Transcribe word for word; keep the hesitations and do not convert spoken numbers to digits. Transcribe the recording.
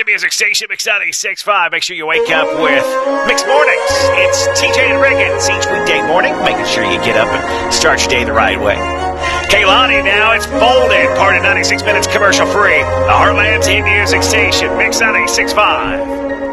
Austin Music Station, Mix ninety-six point five. Make sure you wake up with Mixed Mornings. It's T J and Riggins each weekday morning, making sure you get up and start your day the right way. Kaylani now, it's folded. Part of ninety-six minutes commercial free. The Heartland's hit music station, Mix ninety-six point five.